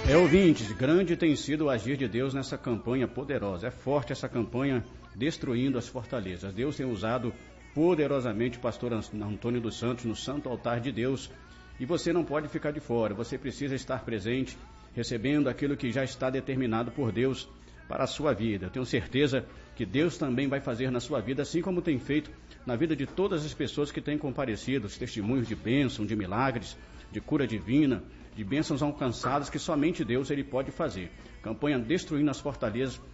Ouvintes, grande tem sido o agir de Deus nessa campanha poderosa. É forte essa campanha destruindo as fortalezas. Deus tem usado poderosamente o pastor Antônio dos Santos no santo altar de Deus. E você não pode ficar de fora, você precisa estar presente, recebendo aquilo que já está determinado por Deus para a sua vida. Eu tenho certeza que Deus também vai fazer na sua vida, assim como tem feito na vida de todas as pessoas que têm comparecido, os testemunhos de bênção, de milagres, de cura divina, de bênçãos alcançadas que somente Deus ele pode fazer. Campanha Destruindo as Fortalezas